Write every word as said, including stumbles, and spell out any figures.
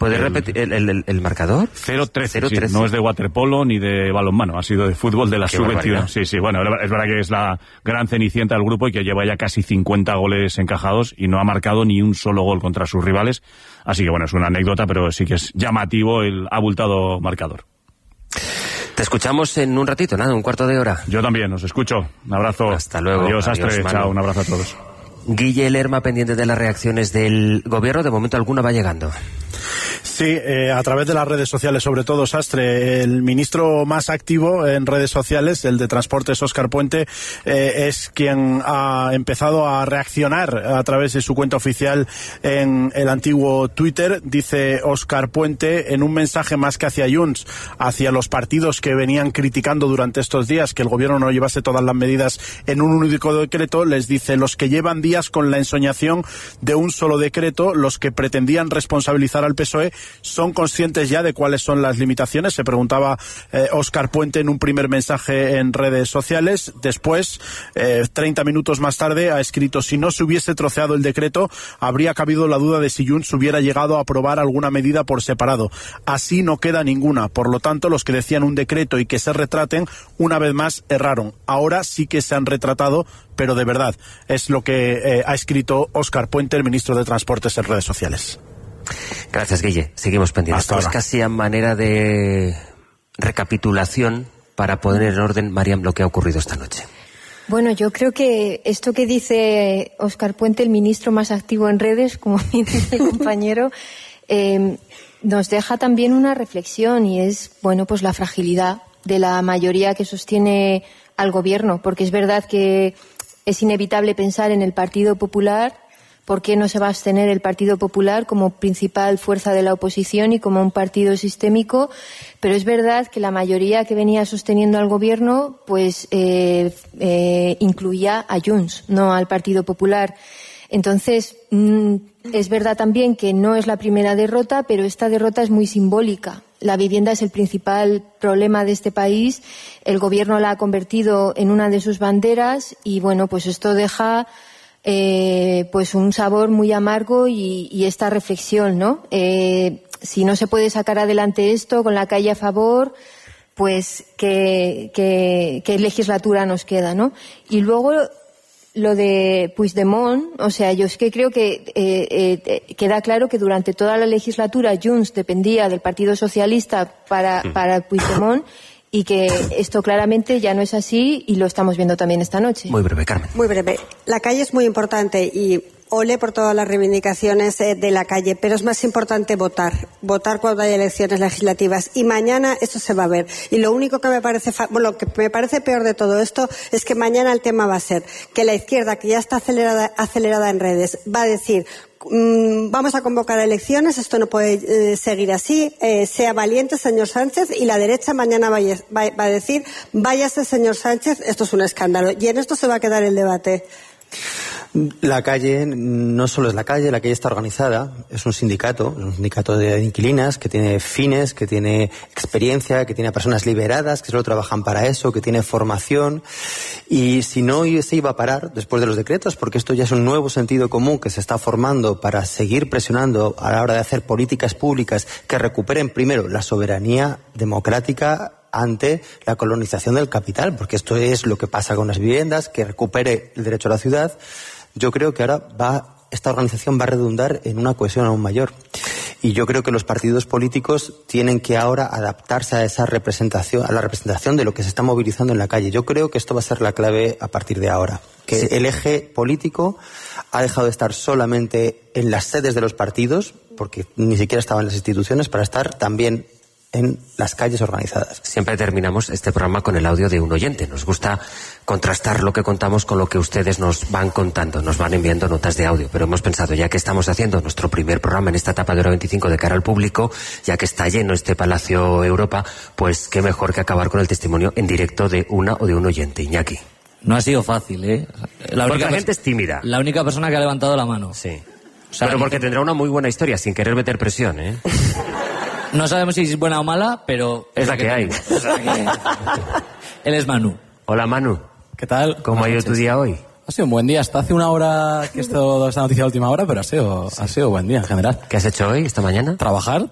¿Puedes el, repetir el, el, el marcador? cero trece, sí, no es de waterpolo ni de balonmano, ha sido de fútbol de la sub veintiuno. Sí, sí, bueno, es verdad que es la gran cenicienta del grupo y que lleva ya casi cincuenta goles encajados y no ha marcado ni un solo gol contra sus rivales. Así que bueno, es una anécdota, pero sí que es llamativo el abultado marcador. Te escuchamos en un ratito, nada, un cuarto de hora. Yo también, os escucho. Un abrazo. Hasta luego. Adiós, Astre. Adiós, chao, un abrazo a todos. Guille Lerma, pendiente de las reacciones del gobierno, de momento alguna va llegando. Sí, eh, a través de las redes sociales, sobre todo, Sastre. El ministro más activo en redes sociales, el de Transportes, Óscar Puente, eh, es quien ha empezado a reaccionar a través de su cuenta oficial en el antiguo Twitter. Dice Óscar Puente, en un mensaje más que hacia Junts, hacia los partidos que venían criticando durante estos días que el gobierno no llevase todas las medidas en un único decreto, les dice: los que llevan días con la ensoñación de un solo decreto, los que pretendían responsabilizar al P S O E, son conscientes ya de cuáles son las limitaciones. Se preguntaba eh, Óscar Puente en un primer mensaje en redes sociales. Después, eh, treinta minutos más tarde, ha escrito: si no se hubiese troceado el decreto, habría cabido la duda de si Junts hubiera llegado a aprobar alguna medida por separado. Así no queda ninguna. Por lo tanto, los que decían un decreto y que se retraten, una vez más erraron. Ahora sí que se han retratado, pero de verdad. Es lo que eh, ha escrito Óscar Puente, el ministro de Transportes, en redes sociales. Gracias, Guille. Seguimos pendientes. Estamos casi a manera de recapitulación para poner en orden, Mariam, lo que ha ocurrido esta noche. Bueno, yo creo que esto que dice Óscar Puente, el ministro más activo en redes, como dice el compañero, eh, nos deja también una reflexión, y es, bueno, pues la fragilidad de la mayoría que sostiene al gobierno, porque es verdad que es inevitable pensar en el Partido Popular. ¿Por qué no se va a abstener el Partido Popular como principal fuerza de la oposición y como un partido sistémico? Pero es verdad que la mayoría que venía sosteniendo al gobierno pues eh, eh, incluía a Junts, no al Partido Popular. Entonces, mmm, es verdad también que no es la primera derrota, pero esta derrota es muy simbólica. La vivienda es el principal problema de este país. El gobierno la ha convertido en una de sus banderas y, bueno, pues esto deja Eh, pues un sabor muy amargo y, y esta reflexión, ¿no? Eh, si no se puede sacar adelante esto con la calle a favor, pues qué, qué, qué legislatura nos queda, ¿no? Y luego lo de Puigdemont, o sea, yo es que creo que eh, eh, queda claro que durante toda la legislatura Junts dependía del Partido Socialista para, para Puigdemont, y que esto claramente ya no es así y lo estamos viendo también esta noche. Muy breve, Carmen. Muy breve. La calle es muy importante y ole por todas las reivindicaciones eh, de la calle, pero es más importante votar, votar cuando hay elecciones legislativas, y mañana eso se va a ver. Y lo único que me parece, fa- bueno, lo que me parece peor de todo esto es que mañana el tema va a ser que la izquierda, que ya está acelerada, acelerada en redes, va a decir: vamos a convocar a elecciones, esto no puede eh, seguir así, eh, sea valiente, señor Sánchez, y la derecha mañana vaya, va, va a decir: váyase, señor Sánchez, esto es un escándalo. Y en esto se va a quedar el debate. La calle no solo es la calle, la calle está organizada, es un sindicato, un sindicato de inquilinas que tiene fines, que tiene experiencia, que tiene personas liberadas, que solo trabajan para eso, que tiene formación, y si no se iba a parar después de los decretos, porque esto ya es un nuevo sentido común que se está formando para seguir presionando a la hora de hacer políticas públicas que recuperen primero la soberanía democrática ante la colonización del capital, porque esto es lo que pasa con las viviendas, que recupere el derecho a la ciudad. Yo creo que ahora va, esta organización va a redundar en una cohesión aún mayor. Y yo creo que los partidos políticos tienen que ahora adaptarse a esa representación, a la representación de lo que se está movilizando en la calle. Yo creo que esto va a ser la clave a partir de ahora. Que sí. El eje político ha dejado de estar solamente en las sedes de los partidos, porque ni siquiera estaba en las instituciones, para estar también en las calles organizadas. Siempre terminamos este programa con el audio de un oyente. Nos gusta contrastar lo que contamos con lo que ustedes nos van contando, nos van enviando notas de audio, pero hemos pensado, ya que estamos haciendo nuestro primer programa en esta etapa de Hora veinticinco de cara al público, ya que está lleno este Palacio Europa, pues qué mejor que acabar con el testimonio en directo de una o de un oyente. Iñaki. No ha sido fácil, ¿eh? La porque la gente es tímida. La única persona que ha levantado la mano. Sí. O sea, pero porque tendrá una muy buena historia, sin querer meter presión, ¿eh? No sabemos si es buena o mala, pero... Es la que hay. Él es Manu. Hola, Manu. ¿Qué tal? ¿Cómo ha ido tu día hoy? Ha sido un buen día. Hasta hace una hora que esto, esta noticia de última hora, pero ha sido, sí. ha sido buen día en general. ¿Qué has hecho hoy, esta mañana? Trabajar.